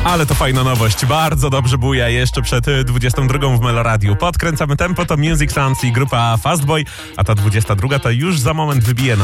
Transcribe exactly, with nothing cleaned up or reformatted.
Ale to fajna nowość. Bardzo dobrze buja jeszcze przed dwudziestą drugą w Meloradiu. Podkręcamy tempo, to Music Sounds i grupa Fastboy, a ta dwudziesta druga to już za moment wybije nam